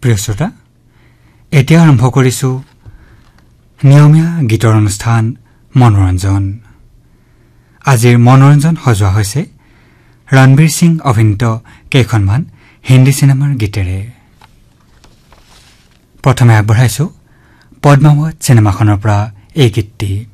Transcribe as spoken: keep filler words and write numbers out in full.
প্ৰিয় শ্ৰোতা, এতিয়া আৰম্ভ কৰিছো নিয়মীয়া গীতৰ অনুষ্ঠান মনোৰঞ্জন। আজিৰ মনোৰঞ্জন সজোৱা হৈছে ৰণবীৰ সিং অভিনীত কেইখনমান হিন্দী চিনেমাৰ গীতেৰে। প্ৰথমে আগবঢ়াইছো পদ্মাৱত চিনেমাখনৰ পৰা এই গীতটি।